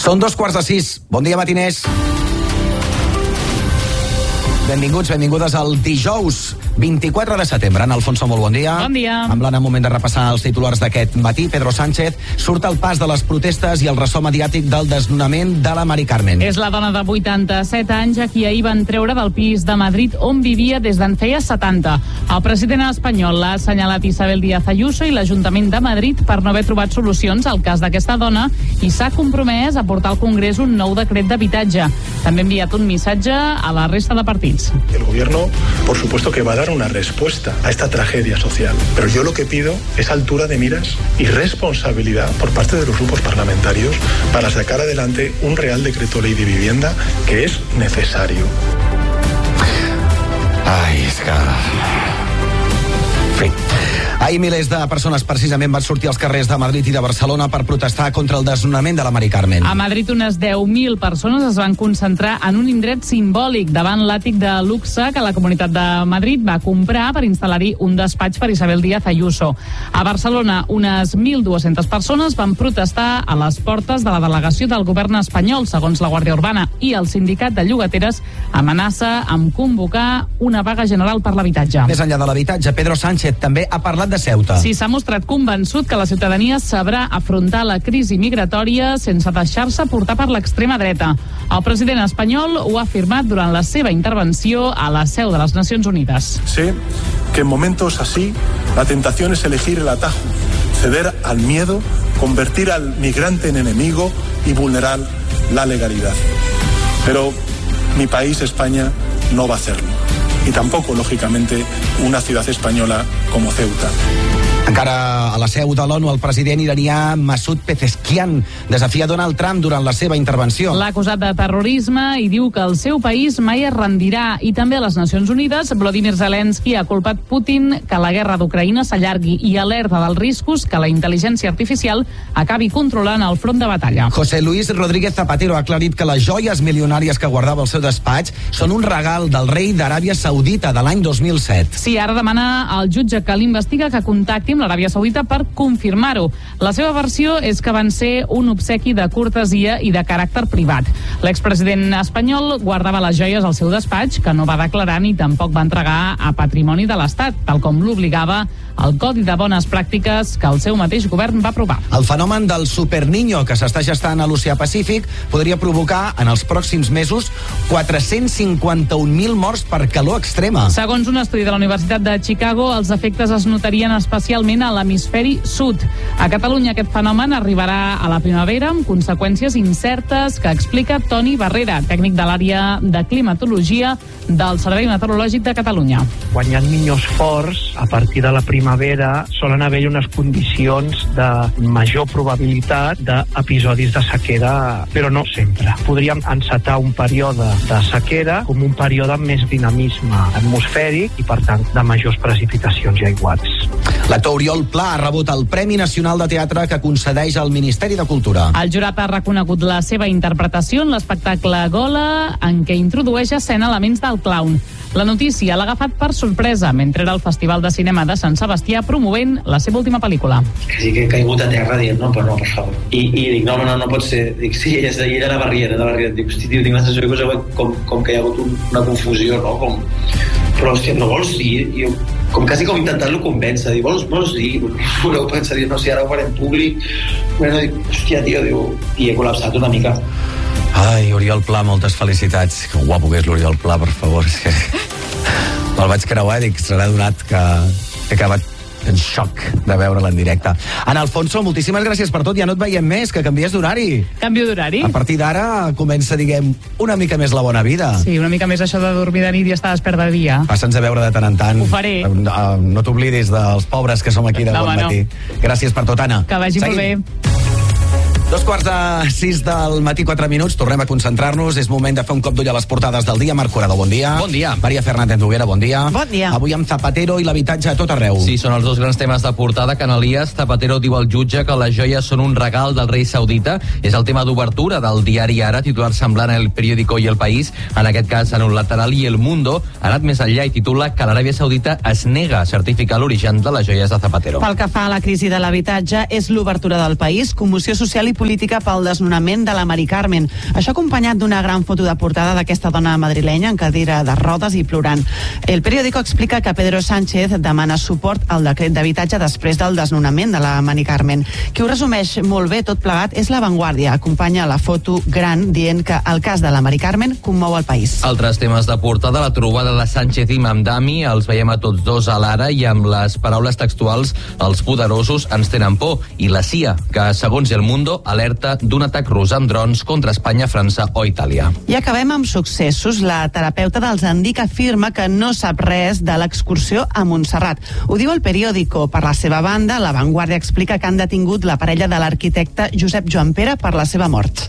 Són 5:15. Bon dia, matiners. Benvinguts, benvingudes al dijous 24 de setembre. En Alfonso, molt bon dia. Bon dia. En Blana, moment de repassar els titulars d'aquest matí. Pedro Sánchez surt al pas de les protestes i el ressò mediàtic del desnonament de la Mari Carmen. És la dona de 87 anys a qui ahir van treure del pis de Madrid on vivia des d'en feia 70. El president espanyol l'ha assenyalat Isabel Díaz Ayuso i l'Ajuntament de Madrid per no haver trobat solucions al cas d'aquesta dona i s'ha compromès a portar al Congrés un nou decret d'habitatge. També ha enviat un missatge a la resta de partits. El gobierno, por supuesto que va a dar una respuesta a esta tragedia social, pero yo lo que pido es altura de miras y responsabilidad por parte de los grupos parlamentarios para sacar adelante un Real Decreto Ley de Vivienda que es necesario. Ai, és que... Sí. Ahir milers de persones precisament van sortir als carrers de Madrid i de Barcelona per protestar contra el desnonament de la Mari Carmen. A Madrid unes 10.000 persones es van concentrar en un indret simbòlic davant l'àtic de luxe que la Comunitat de Madrid va comprar per instal·lar-hi un despatx per Isabel Díaz Ayuso. A Barcelona unes 1.200 persones van protestar a les portes de la delegació del govern espanyol, segons la Guàrdia Urbana, i el sindicat de llogateres amenaça amb convocar una vaga general per l'habitatge. Més enllà de l'habitatge, Pedro Sánchez també ha parlat de Ceuta. Sí, s'ha mostrat convençut que la ciutadania sabrà afrontar la crisi migratòria sense deixar-se portar per l'extrema dreta. El president espanyol ho ha afirmat durant la seva intervenció a la seu de les Nacions Unides. Sé que en momentos así la tentación es elegir el atajo, ceder al miedo, convertir al migrante en enemigo y vulnerar la legalidad. Pero mi país, España, no va a hacerlo. Y tampoco, lógicamente, una ciudad española como Ceuta. Encara a la seu de l'ONU, el president iranià Masoud Pezeshkian desafia Donald Trump durant la seva intervenció. L'ha acusat de terrorisme i diu que el seu país mai es rendirà. I també a les Nacions Unides, Volodymyr Zelensky ha culpat Putin que la guerra d'Ucraïna s'allargui i alerta dels riscos que la intel·ligència artificial acabi controlant el front de batalla. José Luis Rodríguez Zapatero ha aclarit que les joies milionàries que guardava al seu despatx són un regal del rei d'Aràbia Saudita de l'any 2007. Sí, ara demana al jutge que l'investiga que contacti amb l'Aràbia Saudita per confirmar-ho. La seva versió és que van ser un obsequi de cortesia i de caràcter privat. L'expresident espanyol guardava les joies al seu despatx, que no va declarar ni tampoc va entregar a patrimoni de l'Estat, tal com l'obligava el Codi de Bones Pràctiques que el seu mateix govern va aprovar. El fenomen del superniño que s'està gestant a l'Oceà Pacífic podria provocar en els pròxims mesos 451.000 morts per calor extrema. Segons un estudi de la Universitat de Chicago, els efectes es notarien especialment a l'hemisferi sud. A Catalunya aquest fenomen arribarà a la primavera amb conseqüències incertes que explica Toni Barrera, tècnic de l'àrea de climatologia del Servei Meteorològic de Catalunya. Quan hi ha niños forts, a partir de la primavera solen haver-hi unes condicions de major probabilitat d'episodis de sequera, però no sempre. Podríem encetar un període de sequera com un període amb més dinamisme atmosfèric i, per tant, de majors precipitacions i aiguats. L'actor Oriol Pla ha rebut el Premi Nacional de Teatre que concedeix el Ministeri de Cultura. El jurat ha reconegut la seva interpretació en l'espectacle Gola, en què introdueix a escena elements del clown. La notícia l'ha agafat per sorpresa mentre era al Festival de Cinema de Sant Sebastià promovent la seva última pel·lícula. Que sí que he caigut a terra dient, no, però no, per favor. I dic, no pot ser. Dic, sí, és d'ahir a la barriera. Dic, hosti, tio, tinc la sensació que com que hi ha hagut una confusió, no? Però, hòstia, no vols dir? Jo, quasi intentant-lo convèncer. Dic, vols dir? Voleu pensar, no sé, ara ho farem públic. Bueno, dic, hòstia, tio, i he col·lapsat una mica. Ai, Oriol Pla, moltes felicitats. Que guapo que és l'Oriol Pla, per favor. És que me'l vaig creuar, dic, se n'ha donat que he acabat en xoc de veure'l en directe. En Alfonso, moltíssimes gràcies per tot. Ja no et veiem més, que canvies d'horari. Canvio d'horari? A partir d'ara comença, diguem, una mica més la bona vida. Sí, una mica més això de dormir de nit i estar despert de dia. Passa'ns a veure de tant en tant. Ho faré. No t'oblidis dels pobres que som aquí de bon matí. Gràcies per tot, Anna. Que vagi molt bé. 5:45 del matí, 4 minuts. Tornem a concentrar-nos. És moment de fer un cop d'ull a les portades del dia. Marc Corado, bon dia. Bon dia. Maria Fernández Noguera, bon dia. Bon dia. Avui amb Zapatero i l'habitatge a tot arreu. Sí, són els dos grans temes de portada. Canalies, Zapatero diu al jutge que les joies són un regal del rei saudita. És el tema d'obertura del diari Ara, titular semblant El Periódico i El País. En aquest cas, en un lateral i El Mundo ha anat més enllà i titula que l'Aràbia Saudita es nega a certificar l'origen de les joies de Zapatero. Pel que fa a la crisi de l'habitatge, és l'obertura del País, commoció social i política pel desnonament de la Mari Carmen. Això acompanyat d'una gran foto de portada d'aquesta dona madrilenya en cadira de rodes i plorant. El periòdico explica que Pedro Sánchez demana suport al decret d'habitatge després del desnonament de la Mari Carmen. Qui ho resumeix molt bé tot plegat és La Vanguardia. Acompanya la foto gran dient que el cas de la Mari Carmen commou el país. Altres temes de portada, la trobada de Sánchez i Mamdani, els veiem a tots dos a l'Ara i amb les paraules textuals els poderosos ens tenen por, i la CIA, que segons El Mundo alerta d'un atac rus amb drons contra Espanya, França o Itàlia. I acabem amb successos. La terapeuta dels Andic afirma que no sap res de l'excursió a Montserrat. Ho diu el periòdico. Per la seva banda, La Vanguardia explica que han detingut la parella de l'arquitecte Josep Joan Pere per la seva mort.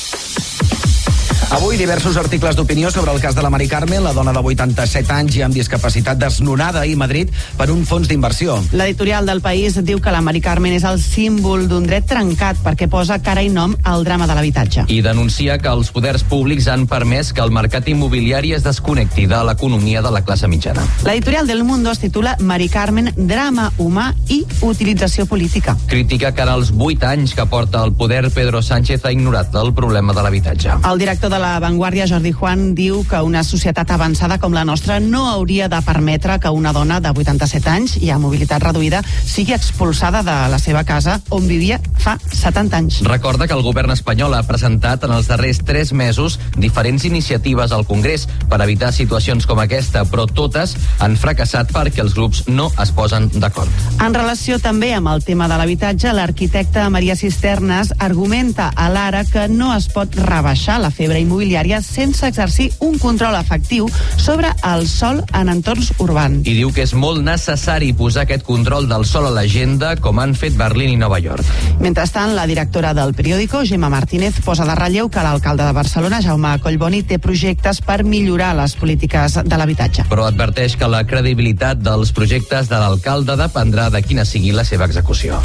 Avui diversos articles d'opinió sobre el cas de la Mari Carmen, la dona de 87 anys i amb discapacitat desnonada a Madrid per un fons d'inversió. L'editorial del País diu que la Mari Carmen és el símbol d'un dret trencat perquè posa cara i nom al drama de l'habitatge. I denuncia que els poders públics han permès que el mercat immobiliari es desconnecti de l'economia de la classe mitjana. L'editorial del Mundo es titula Mari Carmen, drama humà i utilització política. Critica que en els 8 anys que porta el poder, Pedro Sánchez ha ignorat el problema de l'habitatge. El director de La Vanguardia, Jordi Juan, diu que una societat avançada com la nostra no hauria de permetre que una dona de 87 anys i amb mobilitat reduïda sigui expulsada de la seva casa on vivia fa 70 anys. Recorda que el govern espanyol ha presentat en els darrers 3 mesos diferents iniciatives al Congrés per evitar situacions com aquesta, però totes han fracassat perquè els grups no es posen d'acord. En relació també amb el tema de l'habitatge, l'arquitecta Maria Cisternas argumenta a l'Ara que no es pot rebaixar la febre immobiliària sense exercir un control efectiu sobre el sòl en entorns urbans. I diu que és molt necessari posar aquest control del sòl a l'agenda, com han fet Berlín i Nova York. Mentrestant, la directora del periòdico, Gemma Martínez, posa de relleu que l'alcalde de Barcelona, Jaume Collboni, té projectes per millorar les polítiques de l'habitatge. Però adverteix que la credibilitat dels projectes de l'alcalde dependrà de quina sigui la seva execució.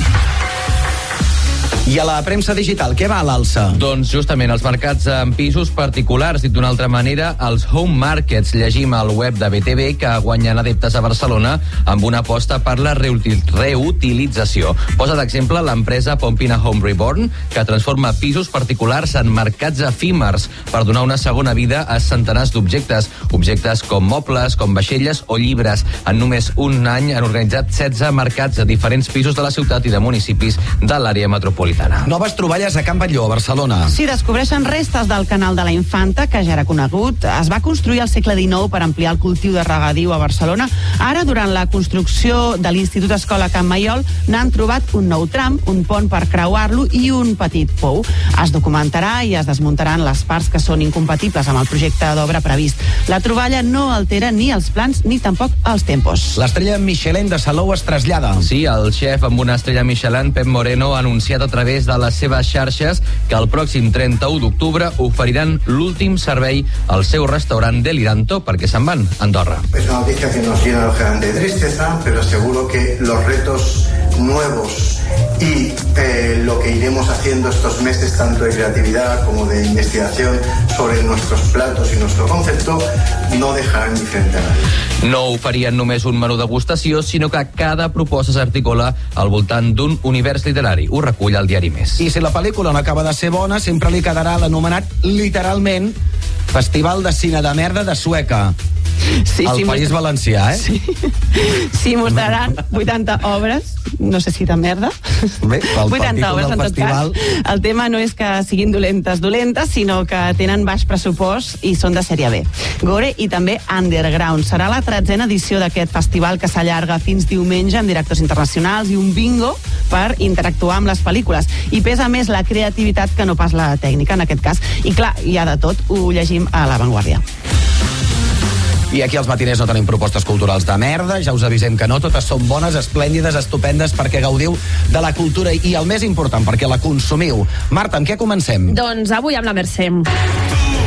I a la premsa digital, què va a l'alça? Doncs justament els mercats en pisos particulars, dit d'una altra manera, els home markets. Llegim al web de BTV que guanyen adeptes a Barcelona amb una aposta per la reutilització. Posa d'exemple l'empresa Pompina Home Reborn, que transforma pisos particulars en mercats efímers per donar una segona vida a centenars d'objectes. Objectes com mobles, com vaixelles o llibres. En només un any han organitzat 16 mercats a diferents pisos de la ciutat i de municipis de l'àrea metropolitana. Noves troballes a Can Batlló, a Barcelona. Sí, descobreixen restes del canal de la Infanta, que ja era conegut. Es va construir al segle XIX per ampliar el cultiu de regadiu a Barcelona. Ara, durant la construcció de l'Institut Escola Can Maiol, n'han trobat un nou tram, un pont per creuar-lo i un petit pou. Es documentarà i es desmuntaran les parts que són incompatibles amb el projecte d'obra previst. La troballa no altera ni els plans ni tampoc els tempos. L'estrella Michelin de Salou es trasllada. Sí, el xef amb una estrella Michelin, Pep Moreno, ha anunciat a través de les seves xarxes que el pròxim 31 d'octubre oferiran l'últim servei al seu restaurant Deliranto perquè se'n van a Andorra. Es una noticia que nos llena de tristeza, pero seguro que los retos nuevos y lo que iremos haciendo estos meses, tanto de creatividad como de investigación sobre nuestros platos y nuestro concepto, no dejarán indiferente a nadie. No oferien només un menú degustació, sinó que cada proposta s'articula al voltant d'un univers literari. Ho recull el diari Més. I si la pel·lícula no acaba de ser bona, sempre li quedarà l'anomenat literalment Festival de Cine de Merda de Sueca. Sí, al País Valencià, eh? Sí, sí, mostraran 80 obres, no sé si de merda. Bé, 80 obres en tot festival. cas. El tema no és que siguin dolentes, sinó que tenen baix pressupost i són de sèrie B. Gore i també Underground. Serà la 13a edició d'aquest festival que s'allarga fins diumenge amb directors internacionals i un bingo per interactuar amb les pel·lícules. I pesa més la creativitat que no pas la tècnica, en aquest cas. I clar, hi ha de tot, ho llegim a La Vanguardia. I aquí als matiners no tenim propostes culturals de merda, ja us avisem que no, totes són bones, esplèndides, estupendes, perquè gaudiu de la cultura i el més important, perquè la consumiu. Marta, amb què comencem? Doncs avui amb la Mercè.